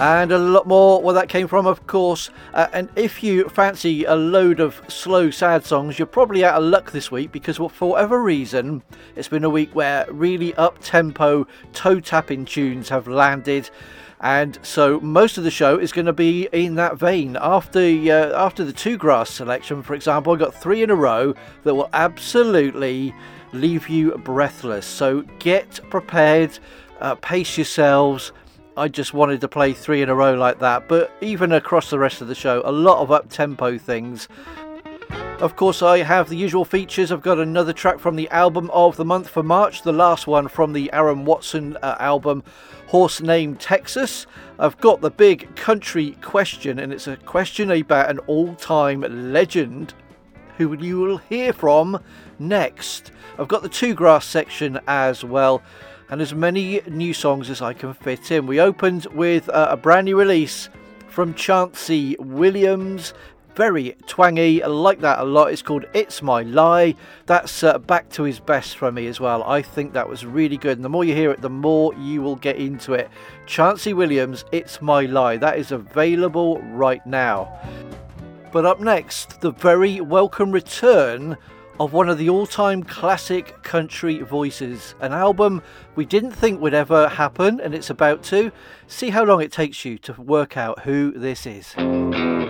And a lot more where that came from, of course. And if you fancy a load of slow, sad songs, you're probably out of luck this week, because for whatever reason, it's been a week where really up-tempo, toe-tapping tunes have landed. And so most of the show is going to be in that vein. After the Two Grass selection, for example, I got 3 in a row that will absolutely leave you breathless. So get prepared, pace yourselves. I just wanted to play 3 in a row like that, but even across the rest of the show, a lot of up-tempo things. Of course, I have the usual features. I've got another track from the album of the month for March, the last one from the Aaron Watson album, Horse Named Texas. I've got the big country question, and it's a question about an all-time legend who you will hear from next. I've got the Two Grass section as well, and as many new songs as I can fit in. We opened with a brand new release from Chancey Williams. Very twangy, I like that a lot. It's called It's My Lie. That's back to his best for me as well. I think that was really good, and the more you hear it, the more you will get into it. Chancey Williams, It's My Lie. That is available right now. But up next, the very welcome return of one of the all-time classic country voices. An album we didn't think would ever happen, and it's about to. See how long it takes you to work out who this is.